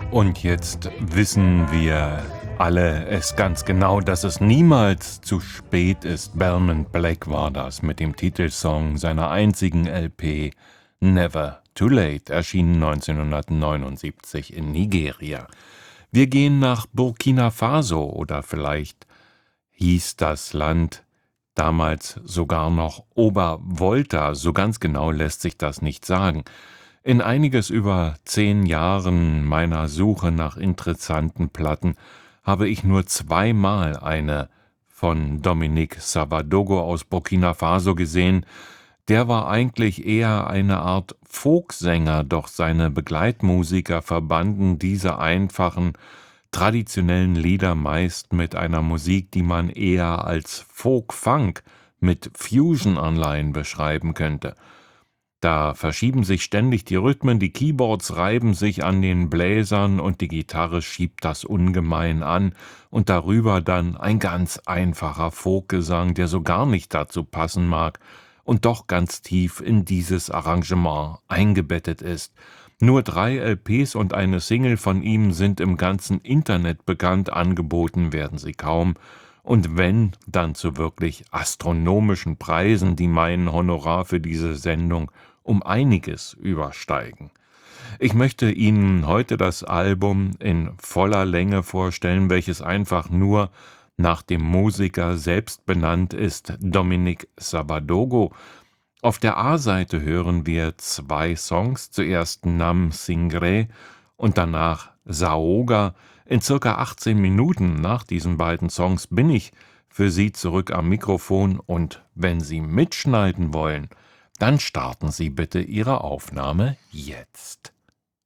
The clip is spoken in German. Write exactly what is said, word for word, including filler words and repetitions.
Und jetzt wissen wir alle es ganz genau, dass es niemals zu spät ist. Belmont Black war das mit dem Titelsong seiner einzigen L P Never Too Late, erschienen neunzehnhundertneunundsiebzig in Nigeria. Wir gehen nach Burkina Faso, oder vielleicht hieß das Land damals sogar noch Obervolta, so ganz genau lässt sich das nicht sagen. In einiges über zehn Jahren meiner Suche nach interessanten Platten habe ich nur zweimal eine von Dominique Savadogo aus Burkina Faso gesehen. Der war eigentlich eher eine Art Folksänger, doch seine Begleitmusiker verbanden diese einfachen, traditionellen Lieder meist mit einer Musik, die man eher als Folk-Funk mit Fusion-Anleihen beschreiben könnte. Da verschieben sich ständig die Rhythmen, die Keyboards reiben sich an den Bläsern und die Gitarre schiebt das ungemein an und darüber dann ein ganz einfacher Folkgesang, der so gar nicht dazu passen mag und doch ganz tief in dieses Arrangement eingebettet ist. Nur drei L Ps und eine Single von ihm sind im ganzen Internet bekannt, angeboten werden sie kaum. Und wenn, dann zu wirklich astronomischen Preisen, die mein Honorar für diese Sendung um einiges übersteigen. Ich möchte Ihnen heute das Album in voller Länge vorstellen, welches einfach nur nach dem Musiker selbst benannt ist, Dominique Savadogo. Auf der A-Seite hören wir zwei Songs, zuerst Nam Singre und danach Saoga. In circa achtzehn Minuten nach diesen beiden Songs bin ich für Sie zurück am Mikrofon und wenn Sie mitschneiden wollen, dann starten Sie bitte Ihre Aufnahme jetzt.